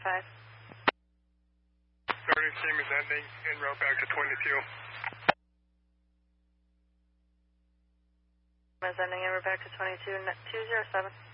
5. Starting stream is ending, en route back to 22. Is ending en route back to 22, 207.